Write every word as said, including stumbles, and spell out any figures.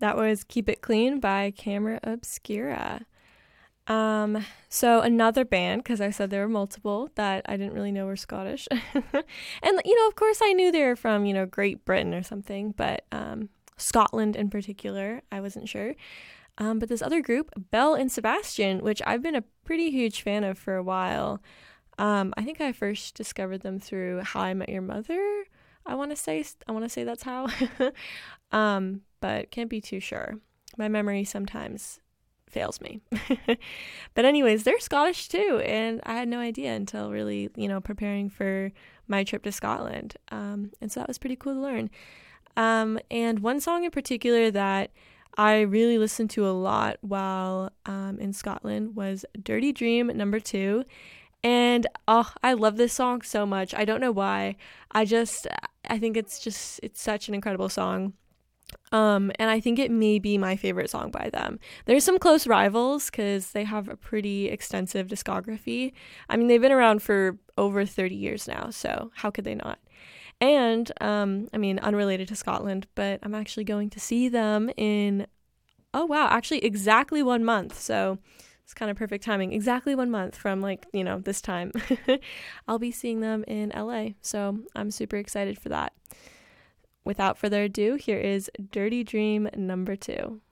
That was Keep It Clean by Camera Obscura. Um, so another band, because I said there were multiple that I didn't really know were Scottish. And, you know, of course I knew they were from, you know, Great Britain or something, but um, Scotland in particular, I wasn't sure. Um, but this other group, Belle and Sebastian, which I've been a pretty huge fan of for a while. Um, I think I first discovered them through How I Met Your Mother. I want to say, I want to say that's how. um, but can't be too sure. My memory sometimes fails me. But anyways, they're Scottish too, and I had no idea until really, you know, preparing for my trip to Scotland. Um, and so that was pretty cool to learn. Um, and one song in particular that I really listened to a lot while um, in Scotland was Dirty Dream number two. And oh, I love this song so much. I don't know why. I just, I think it's just, it's such an incredible song. Um, and I think it may be my favorite song by them. There's some close rivals because they have a pretty extensive discography. I mean, they've been around for over thirty years now, so how could they not? And, um, I mean, unrelated to Scotland, but I'm actually going to see them in, oh wow, actually exactly one month. So it's kind of perfect timing. Exactly one month from like, you know, this time. I'll be seeing them in L A. So I'm super excited for that. Without further ado, here is Dirty Dream number two.